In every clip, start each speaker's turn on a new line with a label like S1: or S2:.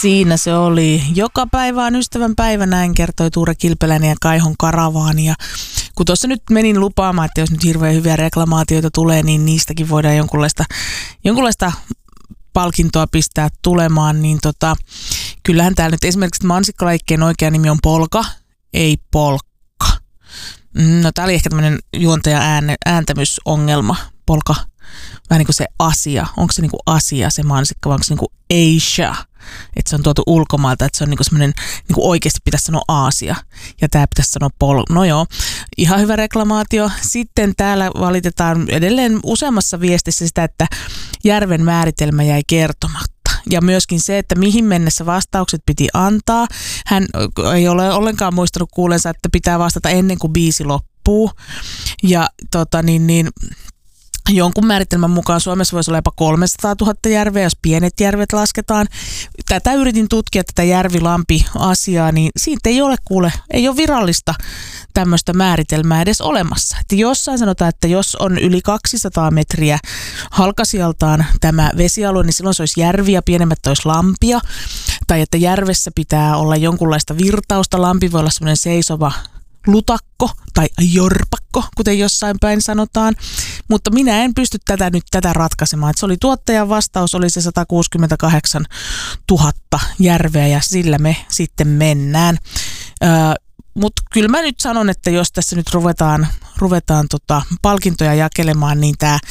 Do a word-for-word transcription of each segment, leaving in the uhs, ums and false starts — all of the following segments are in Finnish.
S1: Siinä se oli. Joka päivä on ystävän päivä, näin kertoi Tuure Kilpeläinen ja Kaihon Karavaani. Ja kun tuossa nyt menin lupaamaan, että jos nyt hirveän hyviä reklamaatioita tulee, niin niistäkin voidaan jonkunlaista, jonkunlaista palkintoa pistää tulemaan. Niin tota, kyllähän täällä nyt esimerkiksi mansikkalajikeen oikea nimi on Polka, ei Polkka. No tää oli ehkä tämmöinen juontaja ääntämysongelma, Polka. Vähän niin kuin se asia. Onko se niin kuin asia se mansikka vai onko se niin kuin Asia? Että se on tuotu ulkomailta, että se on niin kuin semmoinen, niin kuin oikeasti pitäisi sanoa Aasia. Ja tää pitäisi sanoa Pol. No joo, ihan hyvä reklamaatio. Sitten täällä valitetaan edelleen useammassa viestissä sitä, että järven määritelmä jäi kertomatta. Ja myöskin se, että mihin mennessä vastaukset piti antaa. Hän ei ole ollenkaan muistanut kuulensa, että pitää vastata ennen kuin biisi loppuu. Ja tota niin niin... Jonkun määritelmän mukaan Suomessa voisi olla jopa kolmesataatuhatta järveä, jos pienet järvet lasketaan. Tätä yritin tutkia, tätä järvilampi-asiaa, niin siitä ei ole kuule, ei ole virallista tämmöistä määritelmää edes olemassa. Että jossain sanotaan, että jos on yli kaksisataa metriä halkasijaltaan tämä vesialue, niin silloin se olisi järvi ja pienemmät olisi lampia. Tai että järvessä pitää olla jonkunlaista virtausta, lampi voi olla semmoinen seisova lutakko tai jorpakko, kuten jossain päin sanotaan, mutta minä en pysty tätä nyt tätä ratkaisemaan. Et se oli tuottajan vastaus, oli se sata kuusikymmentäkahdeksantuhatta järveä ja sillä me sitten mennään. Öö, mutta kyllä mä nyt sanon, että jos tässä nyt ruvetaan, ruvetaan tota palkintoja jakelemaan, niin tämä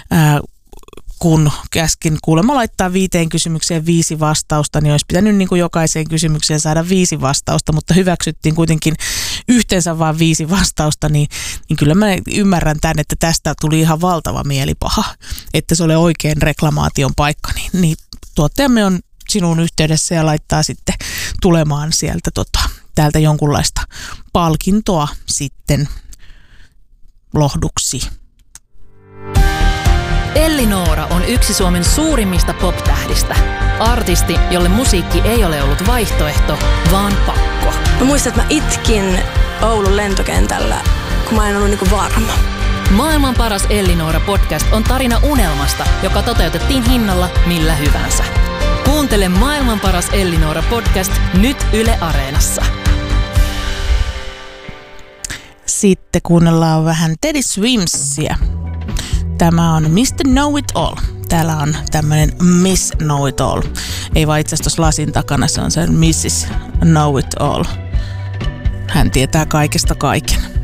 S1: kun käskin kuulemma laittaa viiteen kysymykseen viisi vastausta, niin olisi pitänyt niin kuin jokaiseen kysymykseen saada viisi vastausta, mutta hyväksyttiin kuitenkin yhteensä vain viisi vastausta, niin, niin kyllä mä ymmärrän tämän, että tästä tuli ihan valtava mielipaha, että se oli oikein reklamaation paikka, niin, niin tuottajamme on sinun yhteydessä ja laittaa sitten tulemaan sieltä tota, täältä jonkunlaista palkintoa sitten lohduksi.
S2: Elli Noora on yksi Suomen suurimmista pop-tähdistä. Artisti, jolle musiikki ei ole ollut vaihtoehto, vaan pakko.
S3: Mä muistan, että mä itkin Oulun lentokentällä, kun mä en ollut niinku varma.
S2: Maailman paras Elli Noora podcast on tarina unelmasta, joka toteutettiin hinnalla millä hyvänsä. Kuuntele Maailman paras Elli Noora podcast nyt Yle Areenassa.
S1: Sitten kuunnellaan vähän Teddy Swimsia. Tämä on mister Know It All. Täällä on tämmöinen Miss Know It All. Ei vaan itse asiassa tuossa lasin takana, se on se missis Know It All. Hän tietää kaikesta kaiken.